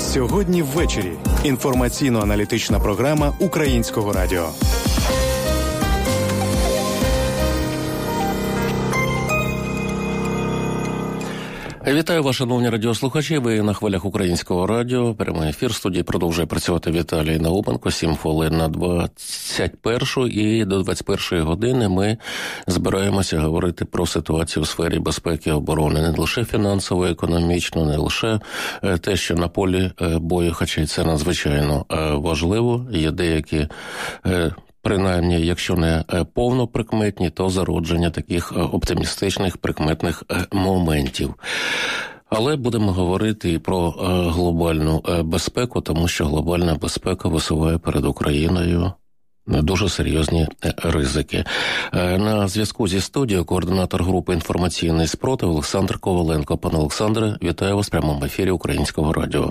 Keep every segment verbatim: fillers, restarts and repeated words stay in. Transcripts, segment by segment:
Сьогодні ввечері. Інформаційно-аналітична програма Українського радіо. Вітаю вас, шановні радіослухачі. Ви на хвилях Українського радіо. Прямий ефір. В студії продовжує працювати Віталій Науменко. Сім хвилин на двадцять першу. І до двадцять першої години ми збираємося говорити про ситуацію у сфері безпеки і оборони. Не лише фінансово, економічно, не лише те, що на полі бою, хоча й це надзвичайно важливо. Є деякі... принаймні, якщо не повно прикметні, то зародження таких оптимістичних прикметних моментів. Але будемо говорити і про глобальну безпеку, тому що глобальна безпека висуває перед Україною дуже серйозні ризики. На зв'язку зі студією координатор групи «Інформаційний спротив» Олександр Коваленко. Пане Олександре, вітаю вас в прямому ефірі Українського радіо.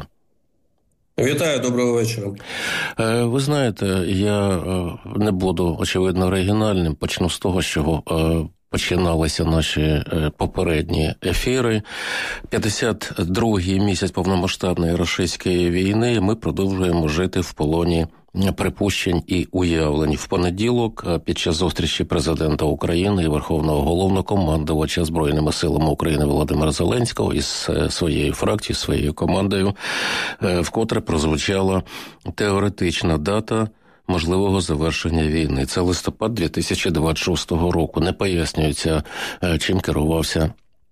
Вітаю, доброго вечора. Ви знаєте, я не буду, очевидно, оригінальним. Почну з того, що починалися наші попередні ефіри. п'ятдесят другий місяць повномасштабної російської війни. Ми продовжуємо жити в полоні припущень і уявлень. В понеділок під час зустрічі президента України і Верховного Головнокомандувача Збройними силами України Володимира Зеленського із своєю фракцією, своєю командою, вкотре прозвучала теоретична дата можливого завершення війни. Це листопад дві тисячі двадцять шостого року. Не пояснюється, чим керувався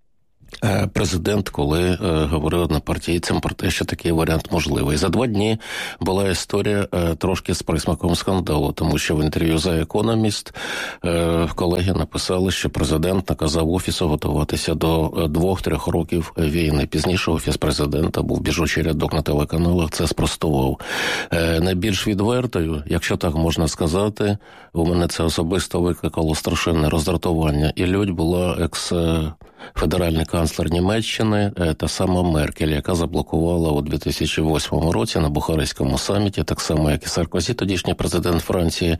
президент, коли е, говорив однопартійцям про те, що такий варіант можливий. За два дні була історія е, трошки з присмаком скандалу, тому що в інтерв'ю за «Економіст» е, колеги написали, що президент наказав Офісу готуватися до двох-трьох років війни. Пізніше Офіс президента був біжучий рядок на телеканалах, це спростував. Е, найбільш відвертою, якщо так можна сказати, у мене це особисто викликало страшенне роздратування. І лють була екс федеральний канцлер Німеччини, та сама Меркель, яка заблокувала у дві тисячі восьмому році на Бухарестському саміті, так само, як і Саркозі, тодішній президент Франції,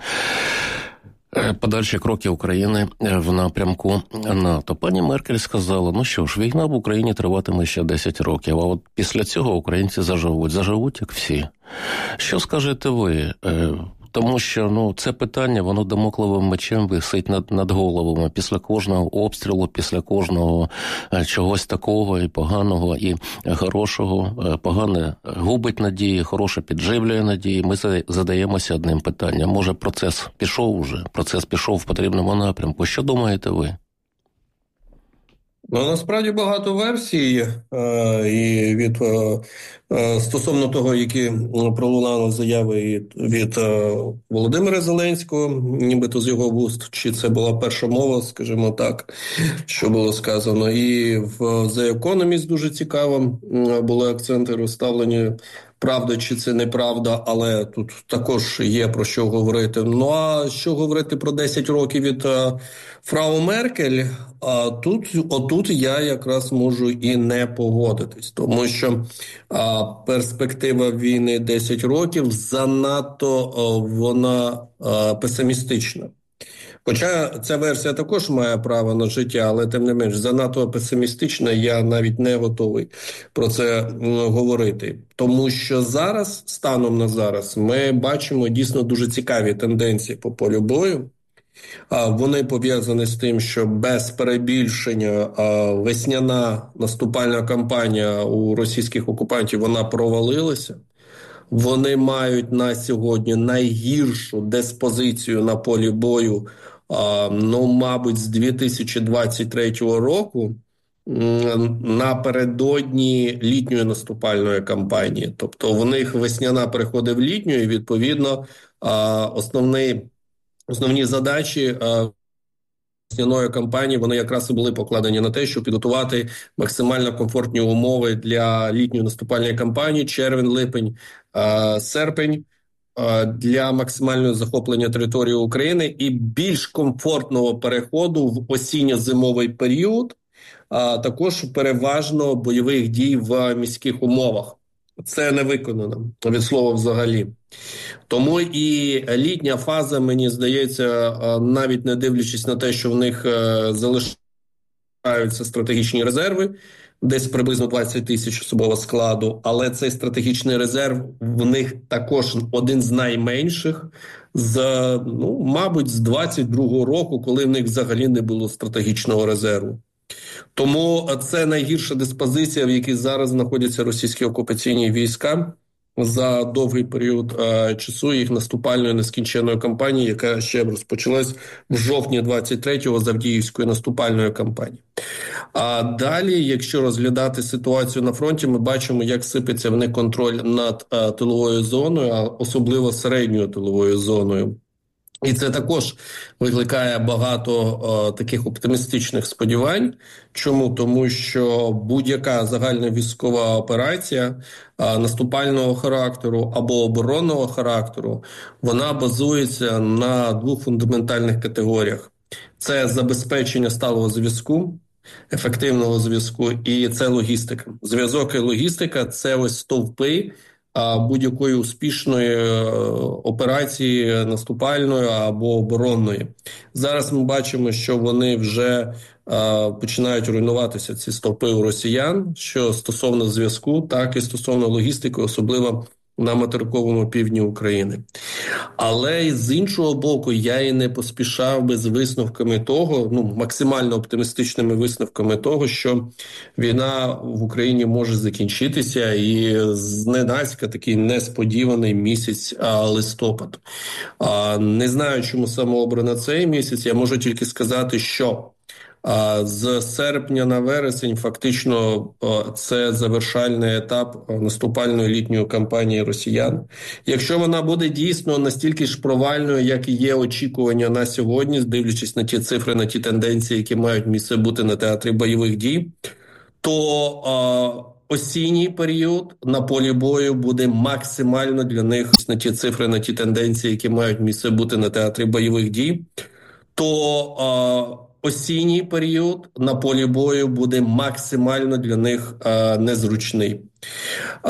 подальші кроки України в напрямку НАТО. Пані Меркель сказала, ну що ж, війна в Україні триватиме ще десять років, а от після цього українці заживуть. Заживуть, як всі. Що скажете ви? Тому що, ну, це питання, воно дамокловим мечем висить над, над головами. Після кожного обстрілу, після кожного е, чогось такого і поганого, і хорошого. Е, погане губить надії, хороше підживлює надії. Ми задаємося одним питанням. Може, процес пішов уже? Процес пішов в потрібному напрямку. Що думаєте ви? Ну, насправді багато версій е, і від е, стосовно того, які пролунали заяви від е, Володимира Зеленського, нібито з його вуст, чи це була перша мова, скажімо так, що було сказано. І в The Economist дуже цікаво були акценти розставлені. Правда чи це неправда, але тут також є про що говорити. Ну, а що говорити про десять років від а, фрау Меркель, а тут, отут я якраз можу і не погодитись. Тому що а, перспектива війни десять років занадто а, вона а, песимістична. Хоча ця версія також має право на життя, але тим не менш занадто песимістична, я навіть не готовий про це говорити. Тому що зараз, станом на зараз, ми бачимо дійсно дуже цікаві тенденції по полю бою. Вони пов'язані з тим, що без перебільшення весняна наступальна кампанія у російських окупантів, вона провалилася. Вони мають на сьогодні найгіршу диспозицію на полі бою, ну, мабуть, з дві тисячі двадцять третього року напередодні літньої наступальної кампанії. Тобто в них весняна переходить в літню і, відповідно, основні, основні задачі весняної кампанії, вони якраз і були покладені на те, щоб підготувати максимально комфортні умови для літньої наступальної кампанії, червень, липень, серпень, для максимального захоплення території України і більш комфортного переходу в осінньо-зимовий період, а також переважно бойових дій в міських умовах. Це не виконано, від слова взагалі. Тому і літня фаза, мені здається, навіть не дивлячись на те, що в них залишаються стратегічні резерви, десь приблизно двадцять тисяч особового складу, але цей стратегічний резерв в них також один з найменших, з, ну, мабуть, з двадцять другого року, коли в них взагалі не було стратегічного резерву. Тому це найгірша диспозиція, в якій зараз знаходяться російські окупаційні війська за довгий період е, часу їх наступальної нескінченної кампанії, яка ще розпочалась в жовтні двадцять третього з Авдіївської наступальної кампанії. А далі, якщо розглядати ситуацію на фронті, ми бачимо, як сипеться в них контроль над е, тиловою зоною, а особливо середньою тиловою зоною. І це також викликає багато е, таких оптимістичних сподівань. Чому? Тому що будь-яка загальна військова операція е, наступального характеру або оборонного характеру, вона базується на двох фундаментальних категоріях. Це забезпечення сталого зв'язку, ефективного зв'язку, і це логістика. Зв'язок і логістика – це ось стовпи будь-якої успішної операції наступальної або оборонної. Зараз ми бачимо, що вони вже а, починають руйнуватися, ці стовпи у росіян, що стосовно зв'язку, так і стосовно логістики, особливо на материковому півдні України. Але з іншого боку, я і не поспішав би з висновками того, ну, максимально оптимістичними висновками того, що війна в Україні може закінчитися, і зненацька такий несподіваний місяць а, листопад. А, не знаю, чому саме обрано цей місяць, я можу тільки сказати, що з серпня на вересень фактично це завершальний етап наступальної літньої кампанії росіян. Якщо вона буде дійсно настільки ж провальною, як і є очікування на сьогодні, дивлячись на ті цифри, на ті тенденції, які мають місце бути на театрі бойових дій, то осінній період на полі бою буде максимально для них, на ті цифри, на ті тенденції, які мають місце бути на театрі бойових дій, то осінній період на полі бою буде максимально для них а, незручний.